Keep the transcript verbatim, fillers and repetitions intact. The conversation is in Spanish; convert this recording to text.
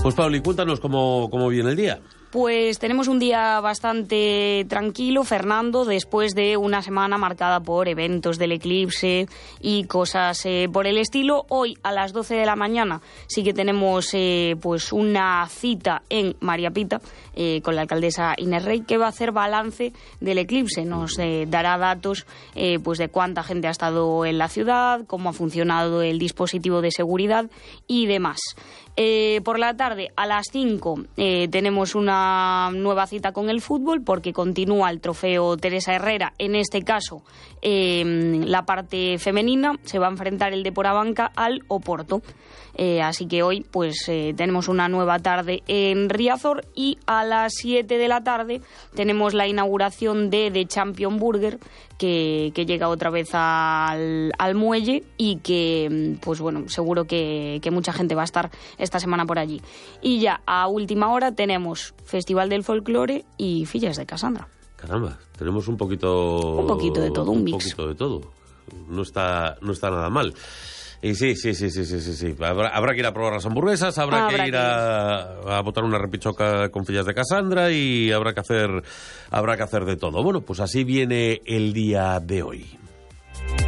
Pues Pauli, cuéntanos cómo, cómo viene el día. Pues tenemos un día bastante tranquilo, Fernando, después de una semana marcada por eventos del eclipse y cosas eh, por el estilo. Hoy a las doce de la mañana sí que tenemos eh, pues una cita en María Pita eh, con la alcaldesa Inés Rey, que va a hacer balance del eclipse. Nos eh, dará datos eh, pues de cuánta gente ha estado en la ciudad, cómo ha funcionado el dispositivo de seguridad y demás. Eh, por la tarde, a las cinco, eh, tenemos una nueva cita con el fútbol porque continúa el trofeo Teresa Herrera. En este caso, eh, la parte femenina se va a enfrentar el Depor Abanca al Oporto. Eh, así que hoy pues eh, tenemos una nueva tarde en Riazor y a las siete de la tarde tenemos la inauguración de The Champion Burger que, que llega otra vez al, al muelle y que pues bueno, seguro que, que mucha gente va a estar esta semana por allí. Y ya a última hora tenemos Festival del Folclore y Fillas de Casandra. Caramba, tenemos un poquito... Un poquito de todo, un, un mix. Un poquito de todo. No está, no está nada mal. Y sí, sí, sí, sí, sí, sí, sí. Habrá, habrá que ir a probar las hamburguesas, habrá, habrá que ir que... a, a botar una repichoca con Fillas de Casandra y habrá que hacer, habrá que hacer de todo. Bueno, pues así viene el día de hoy.